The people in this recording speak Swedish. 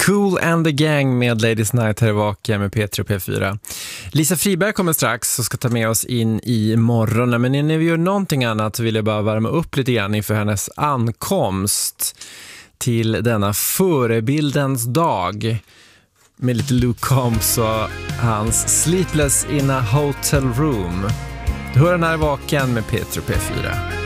Cool and the Gang med Ladies Night här i Vaken med P3 och P4. Lisa Friberg kommer strax och ska ta med oss in i morgonen. Men innan vi gör någonting annat så vill jag bara värma upp lite grann inför hennes ankomst till denna förebildens dag med lite Luke Combs och hans Sleepless in a Hotel Room. Du hör den här i Vaken med P3 och P4.